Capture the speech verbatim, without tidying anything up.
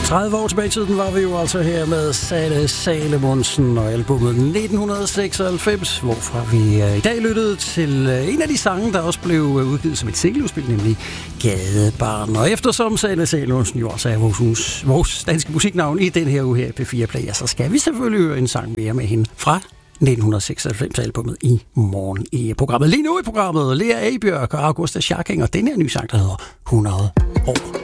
tredive år tilbage i tiden var vi jo altså her med Sanne Salomonsen og albumet nitten seksoghalvfems, hvorfra vi i dag lyttede til en af de sange, der også blev udgivet som et singleudspil, nemlig Gadebarn. Og eftersom Sanne Salomonsen jo også er vores, vores danske musiknavn i den her uge her i P fire Play, så skal vi selvfølgelig høre en sang mere med hende fra nitten seksoghalvfems-albumet i morgen i programmet. Lige nu i programmet Lea Abjørk og Augusta Schacking og den her nye sang, der hedder hundrede år.